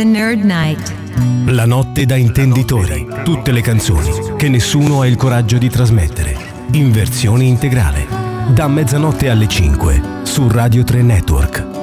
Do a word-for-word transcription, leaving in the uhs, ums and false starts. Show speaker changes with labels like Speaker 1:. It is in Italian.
Speaker 1: The Nerd Night.
Speaker 2: La notte da intenditori. Tutte le canzoni che nessuno ha il coraggio di trasmettere. In versione integrale. Da mezzanotte alle cinque su Radio tre Network.